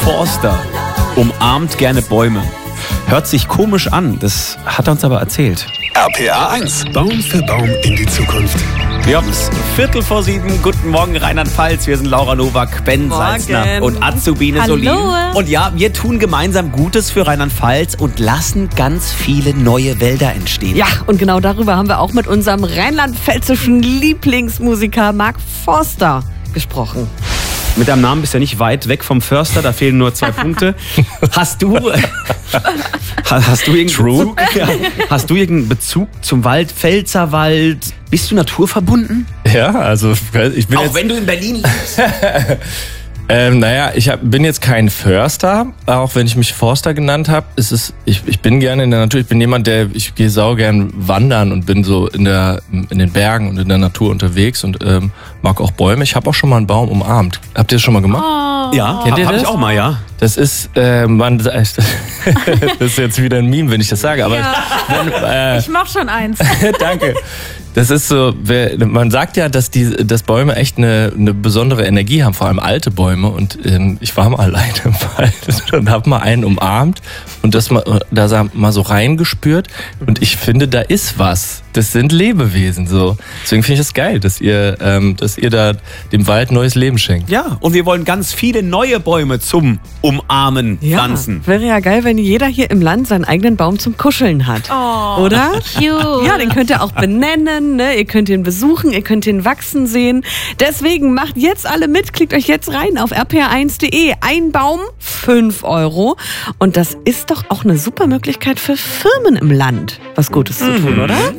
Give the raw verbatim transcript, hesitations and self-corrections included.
Forster umarmt gerne Bäume. Hört sich komisch an, das hat er uns aber erzählt. R P R eins. Baum für Baum in die Zukunft. Wir haben es Viertel vor sieben. Guten Morgen, Rheinland-Pfalz. Wir sind Laura Nowak, Ben Morgen. Salzner und Azubine Hallo. Solin. Und ja, wir tun gemeinsam Gutes für Rheinland-Pfalz und lassen ganz viele neue Wälder entstehen. Ja, und genau darüber haben wir auch mit unserem rheinland-pfälzischen Lieblingsmusiker Mark Forster gesprochen. Mit deinem Namen bist du ja nicht weit weg vom Förster, da fehlen nur zwei Punkte. Hast du, hast du irgendeinen Bezug, ja, hast du irgendeinen Bezug zum Wald, Pfälzerwald? Bist du naturverbunden? Ja, also ich bin Auch jetzt, wenn du in Berlin lebst? ähm, naja, ich hab, bin jetzt kein Förster, auch wenn ich mich Forster genannt habe. Es ist, ich, ich bin gerne in der Natur. Ich bin jemand, der ich gehe sau gern wandern und bin so in der in den Bergen und in der Natur unterwegs und ähm, mag auch Bäume. Ich habe auch schon mal einen Baum umarmt. Habt ihr das schon mal gemacht? Oh. Ja, Kennt ihr hab das? ich auch mal, ja. Das ist, äh, man, das ist jetzt wieder ein Meme, wenn ich das sage, aber Ja. wenn, äh, Ich mach schon eins. danke. Das ist so, wer, man sagt ja, dass die, dass Bäume echt eine, eine besondere Energie haben, vor allem alte Bäume. Und ähm, ich war mal alleine im Wald und habe mal einen umarmt und das mal, da mal so reingespürt. Und ich finde, da ist was. Das sind Lebewesen so. Deswegen finde ich es das geil, dass ihr, ähm, dass ihr da dem Wald neues Leben schenkt. Ja, und wir wollen ganz viele neue Bäume zum Umarmen pflanzen. Wäre ja geil, wenn jeder hier im Land seinen eigenen Baum zum Kuscheln hat. Oh, Oder? cute. Ja, den könnt ihr auch benennen, ne? Ihr könnt ihn besuchen, ihr könnt ihn wachsen sehen. Deswegen macht jetzt alle mit, klickt euch jetzt rein auf r p r eins punkt d e. Ein Baum, fünf Euro. Und das ist doch auch eine super Möglichkeit für Firmen im Land, was Gutes zu tun, oder?